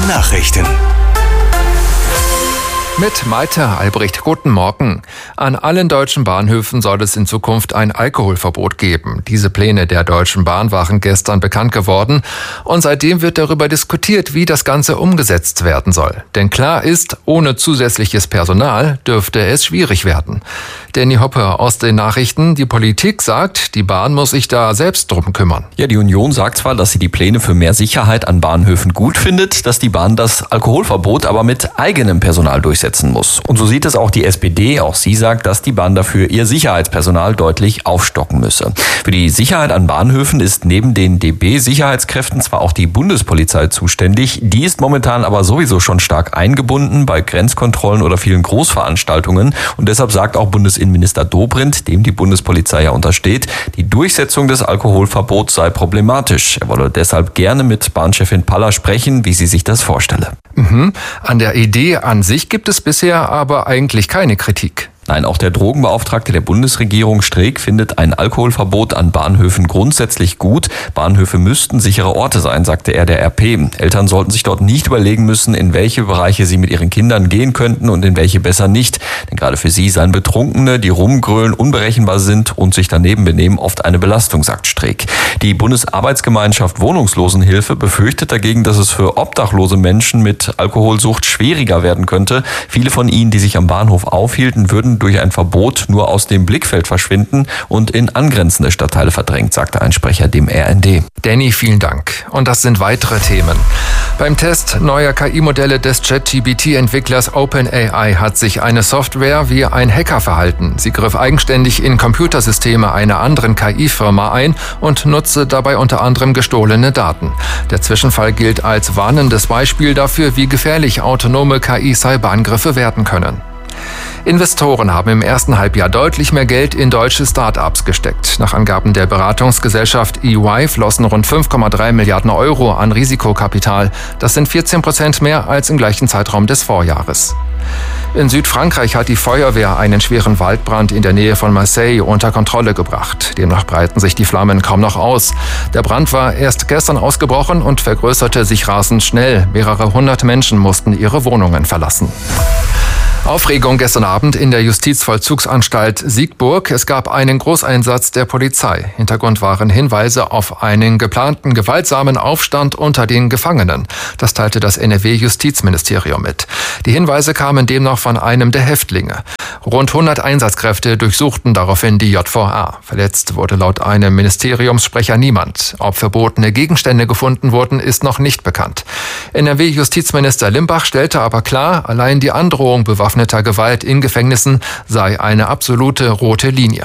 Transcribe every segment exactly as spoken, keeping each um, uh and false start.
Nachrichten. Mit Maite Albrecht, guten Morgen. An allen deutschen Bahnhöfen soll es in Zukunft ein Alkoholverbot geben. Diese Pläne der Deutschen Bahn waren gestern bekannt geworden und seitdem wird darüber diskutiert, wie das Ganze umgesetzt werden soll. Denn klar ist, ohne zusätzliches Personal dürfte es schwierig werden. Danny Hoppe aus den Nachrichten, die Politik sagt, die Bahn muss sich da selbst drum kümmern. Ja, die Union sagt zwar, dass sie die Pläne für mehr Sicherheit an Bahnhöfen gut findet, dass die Bahn das Alkoholverbot aber mit eigenem Personal durchsetzt muss. Und so sieht es auch die S P D. Auch sie sagt, dass die Bahn dafür ihr Sicherheitspersonal deutlich aufstocken müsse. Für die Sicherheit an Bahnhöfen ist neben den D B-Sicherheitskräften zwar auch die Bundespolizei zuständig. Die ist momentan aber sowieso schon stark eingebunden bei Grenzkontrollen oder vielen Großveranstaltungen. Und deshalb sagt auch Bundesinnenminister Dobrindt, dem die Bundespolizei ja untersteht, die Durchsetzung des Alkoholverbots sei problematisch. Er wolle deshalb gerne mit Bahnchefin Paller sprechen, wie sie sich das vorstelle. Mhm. An der Idee an sich gibt es bisher aber eigentlich keine Kritik. Nein, auch der Drogenbeauftragte der Bundesregierung Streeck findet ein Alkoholverbot an Bahnhöfen grundsätzlich gut. Bahnhöfe müssten sichere Orte sein, sagte er der R P. Eltern sollten sich dort nicht überlegen müssen, in welche Bereiche sie mit ihren Kindern gehen könnten und in welche besser nicht. Denn gerade für sie seien Betrunkene, die rumgrölen, unberechenbar sind und sich daneben benehmen, oft eine Belastung, sagt Streeck. Die Bundesarbeitsgemeinschaft Wohnungslosenhilfe befürchtet dagegen, dass es für obdachlose Menschen mit Alkoholsucht schwieriger werden könnte. Viele von ihnen, die sich am Bahnhof aufhielten, würden durch ein Verbot nur aus dem Blickfeld verschwinden und in angrenzende Stadtteile verdrängt, sagte ein Sprecher dem R N D. Danny, vielen Dank. Und das sind weitere Themen. Beim Test neuer K I-Modelle des ChatGPT-Entwicklers OpenAI hat sich eine Software wie ein Hacker verhalten. Sie griff eigenständig in Computersysteme einer anderen K I-Firma ein und nutzte dabei unter anderem gestohlene Daten. Der Zwischenfall gilt als warnendes Beispiel dafür, wie gefährlich autonome K I-Cyberangriffe werden können. Investoren haben im ersten Halbjahr deutlich mehr Geld in deutsche Start-ups gesteckt. Nach Angaben der Beratungsgesellschaft E Y flossen rund fünf Komma drei Milliarden Euro an Risikokapital. Das sind vierzehn Prozent mehr als im gleichen Zeitraum des Vorjahres. In Südfrankreich hat die Feuerwehr einen schweren Waldbrand in der Nähe von Marseille unter Kontrolle gebracht. Demnach breiten sich die Flammen kaum noch aus. Der Brand war erst gestern ausgebrochen und vergrößerte sich rasend schnell. Mehrere hundert Menschen mussten ihre Wohnungen verlassen. Aufregung gestern Abend in der Justizvollzugsanstalt Siegburg. Es gab einen Großeinsatz der Polizei. Hintergrund waren Hinweise auf einen geplanten gewaltsamen Aufstand unter den Gefangenen. Das teilte das N R W-Justizministerium mit. Die Hinweise kamen demnach von einem der Häftlinge. Rund hundert Einsatzkräfte durchsuchten daraufhin die J V A. Verletzt wurde laut einem Ministeriumssprecher niemand. Ob verbotene Gegenstände gefunden wurden, ist noch nicht bekannt. N R W-Justizminister Limbach stellte aber klar, allein die Androhung bewaffneter Gewalt in Gefängnissen sei eine absolute rote Linie.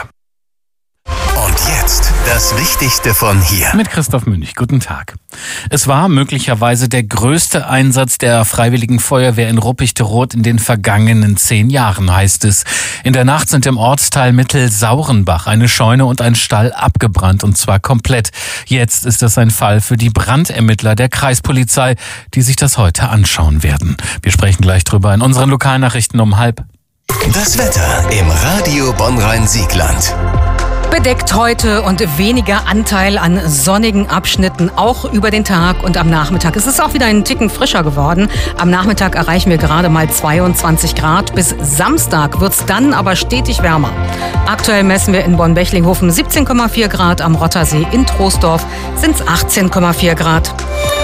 Und jetzt das Wichtigste von hier. Mit Christoph Münch. Guten Tag. Es war möglicherweise der größte Einsatz der Freiwilligen Feuerwehr in Ruppichteroth in den vergangenen zehn Jahren, heißt es. In der Nacht sind im Ortsteil Mittelsaurenbach eine Scheune und ein Stall abgebrannt, und zwar komplett. Jetzt ist das ein Fall für die Brandermittler der Kreispolizei, die sich das heute anschauen werden. Wir sprechen gleich drüber in unseren Lokalnachrichten um halb. Das Wetter im Radio Bonn-Rhein-Siegland. Bedeckt heute und weniger Anteil an sonnigen Abschnitten, auch über den Tag und am Nachmittag. Es ist auch wieder einen Ticken frischer geworden. Am Nachmittag erreichen wir gerade mal zweiundzwanzig Grad. Bis Samstag wird es dann aber stetig wärmer. Aktuell messen wir in Bonn-Bechlinghofen siebzehn Komma vier Grad, am Rottersee in Troisdorf sind es achtzehn Komma vier Grad.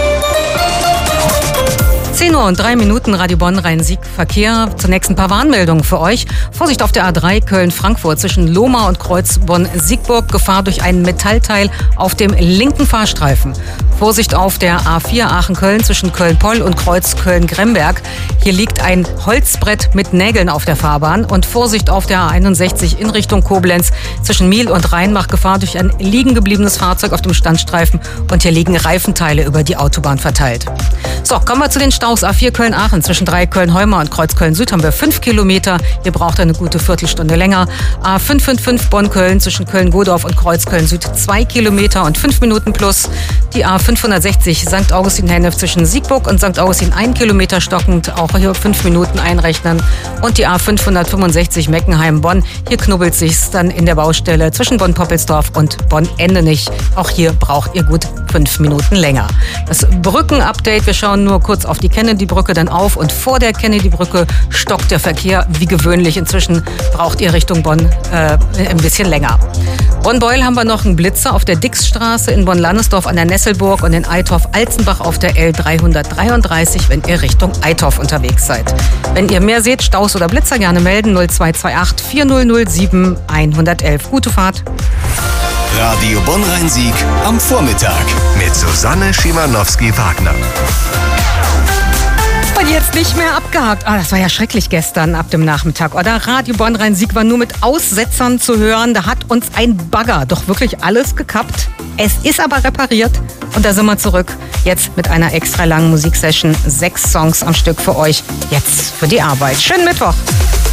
zehn Uhr und drei Minuten, Radio Bonn-Rhein-Sieg Verkehr. Zunächst ein paar Warnmeldungen für euch. Vorsicht auf der A drei Köln-Frankfurt zwischen Lohmar und Kreuz Bonn-Siegburg. Gefahr durch einen Metallteil auf dem linken Fahrstreifen. Vorsicht auf der A vier Aachen-Köln zwischen Köln-Poll und Kreuz Köln-Gremberg. Hier liegt ein Holzbrett mit Nägeln auf der Fahrbahn. Und Vorsicht auf der A einundsechzig in Richtung Koblenz zwischen Miel und Rheinbach. Gefahr durch ein liegen gebliebenes Fahrzeug auf dem Standstreifen. Und hier liegen Reifenteile über die Autobahn verteilt. So, kommen wir zu den Staus. A vier Köln-Aachen zwischen drei Köln-Heuma und Kreuz Köln-Süd haben wir fünf Kilometer. Ihr braucht eine gute Viertelstunde länger. A fünf fünf fünf Bonn-Köln zwischen Köln-Godorf und Kreuz Köln-Süd zwei Kilometer und fünf Minuten plus. Die A fünfhundertsechzig Sankt Augustin-Hennef zwischen Siegburg und Sankt Augustin ein Kilometer stockend. Auch hier fünf Minuten einrechnen. Und die A fünfhundertfünfundsechzig Meckenheim-Bonn. Hier knubbelt sich's dann in der Baustelle zwischen Bonn-Poppelsdorf und Bonn-Endenich. Auch hier braucht ihr gut fünf Minuten länger. Das Brückenupdate. Wir schauen Bonn nur kurz auf die Kennedy-Brücke, dann auf und vor der Kennedy-Brücke stockt der Verkehr wie gewöhnlich. Inzwischen braucht ihr Richtung Bonn äh, ein bisschen länger. Bonn-Beuel haben wir noch einen Blitzer auf der Dixstraße, in Bonn-Landesdorf an der Nesselburg und in Eitorf-Alzenbach auf der L dreihundertdreiunddreißig, wenn ihr Richtung Eitorf unterwegs seid. Wenn ihr mehr seht, Staus oder Blitzer, gerne melden null zwei zwei acht vier null null sieben eins eins eins. Gute Fahrt. Radio Bonn-Rhein-Sieg am Vormittag mit Susanne Schimanowski-Wagner. Und jetzt nicht mehr abgehakt. Ah, das war ja schrecklich gestern ab dem Nachmittag, oder? Radio Bonn-Rhein-Sieg war nur mit Aussetzern zu hören. Da hat uns ein Bagger doch wirklich alles gekappt. Es ist aber repariert und da sind wir zurück. Jetzt mit einer extra langen Musiksession. Sechs Songs am Stück für euch. Jetzt für die Arbeit. Schönen Mittwoch.